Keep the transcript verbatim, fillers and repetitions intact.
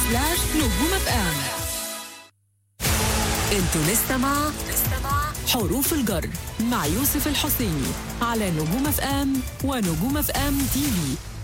سلاش نجوم اف ام. انتوا لسه مع حروف الجر مع يوسف الحسيني على نجوم اف ام ونجوم اف ام تي في.